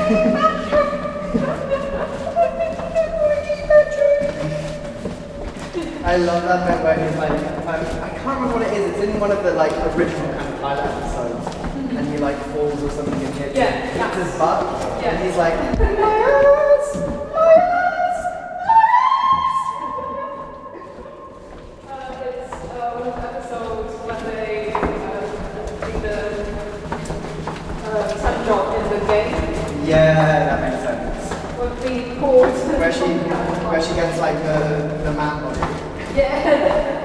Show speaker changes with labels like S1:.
S1: I love that bit where he's like, I can't remember what it is. It's in one of the like original kind of pilot episodes, and he like falls or something and hits his butt, and he's like, my ass, my ass, my ass.
S2: It's one of the episodes when they do the sun job in the game.
S1: Yeah, that makes sense.
S2: With the port.
S1: Where she gets like the map on it.
S2: Yeah.